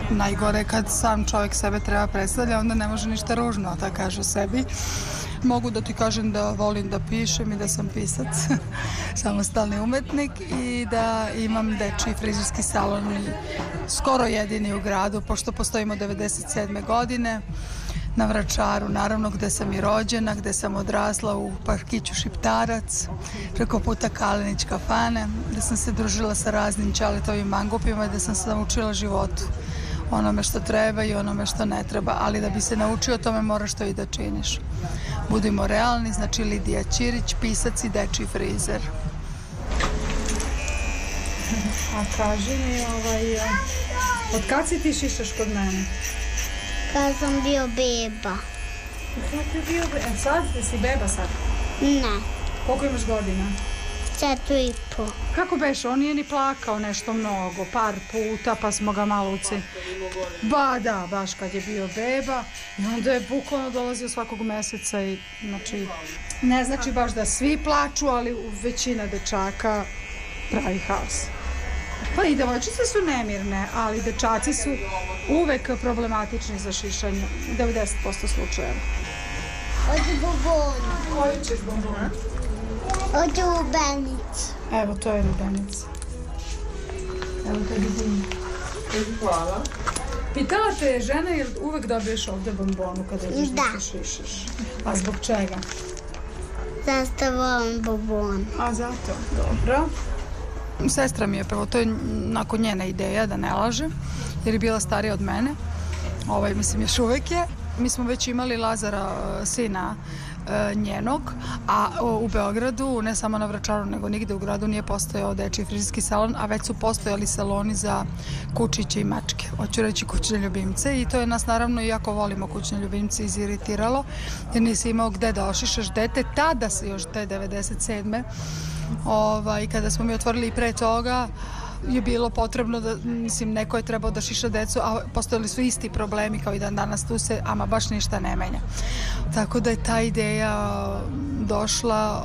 najgore kad sam čovjek sebe treba predstavlja, onda ne može ništa ružno da kaže o sebi. Mogu da ti kažem da volim da pišem i da sam pisac, samostalni umetnik i da imam dečiji frizerski salon, skoro jedini u gradu, pošto postojimo 97. godine, na Vračaru, naravno, gde sam i rođena, gde sam odrasla u parkiću Šiptarac, preko puta Kalenić kafane, gde sam se družila sa raznim čaletovim mangupima i gde sam se naučila životu, onome što treba i onome što ne treba, ali da bi se naučio tome moraš to i da činiš. Budimo realni, znači Lidija Ćirić, pisac i dečiji frizer. A kaži mi, od kad si ti šišaš kod mene? Kad sam bio beba. Kad si bio beba? Sad si beba sad? Ne. Koliko imaš godina? 4,5. Kako beš, on nije ni plakao nešto mnogo, par puta, pa smo ga malo Ba da, baš kad je bio beba i onda je bukvalno dolazio svakog meseca i znači, ne znači baš da svi plaču, ali većina dečaka pravi haos. Pa i devojčice su nemirne, ali dečaci su uvek problematični za šišanje, 90% slučajeva. Hoću bombonu. Koju ćeš bombonu? Hoću lubenicu. Evo, to je lubenica. Evo to je lubenica. Hvala. Pitala te žena jer uvek dobiješ ovde bombonu kada ideš da se šišaš. A zbog čega? Zašto volim bombonu. A zato, dobro. Sestra mi je prvo, to je nakon njena ideja da ne laže, jer je bila starija od mene, mislim još uvek je. Mi smo već imali Lazara, sina njenog, a u Beogradu, ne samo na Vračaru, nego nigde u gradu nije postojao dečiji frizerski salon, a već su postojali saloni za kučiće i mačke, hoću reći kućne ljubimce, i to je nas naravno, iako volimo kućne ljubimce, iziritiralo, jer nisi imao gde da ošišaš dete, tada se još te 97. Kada smo mi otvorili i pre toga, je bilo potrebno da, neko je trebao da šiša decu, a postojali su isti problemi kao i dan danas, tu se ama baš ništa ne menja. Tako da je ta ideja došla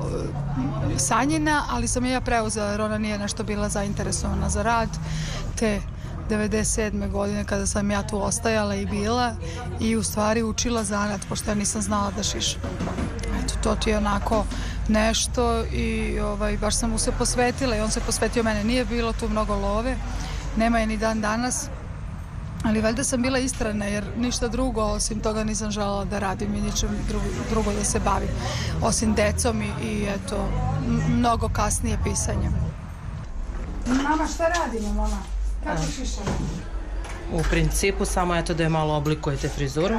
sanjena, ali sam ja preuzela jer ona nije nešto bila zainteresovana za rad, te 97. godine kada sam ja tu ostajala i bila i u stvari učila zanat, pošto ja nisam znala da šišam. Eto, to ti je onako nešto i baš sam mu se posvetila i on se posvetio mene. Nije bilo tu mnogo love, nema je ni dan danas, ali valjda sam bila istrajna jer ništa drugo osim toga nisam želela da radim i ničem drugo da se bavim, osim decom i eto, mnogo kasnije pisanjem. Mama, šta radimo, mama? Kako šišamo? U principu samo eto da je malo oblikujete frizuru.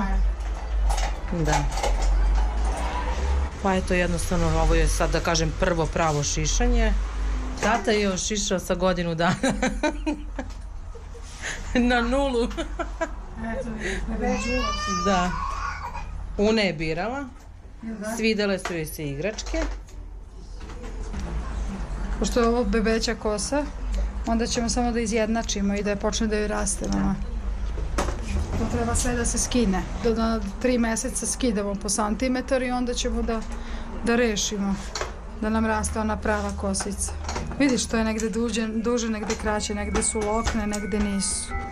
Da. Pa eto, jednostavno, ovo je sad da kažem prvo pravo šišanje. Tata je još šišao sa godinu dana. Na nulu. Eto, već da. Una je birala. Svidele su joj se igračke. Pošto je ovo bebeća kosa, onda ćemo samo da izjednačimo i da je počne da joj raste, mama. To treba sve da se skine. Do 3 meseca skidamo po santimetar i onda ćemo da rešimo da nam raste ona prava kosica. Vidiš, to je negde duže, negde kraće, negde su lokne, negde nisu.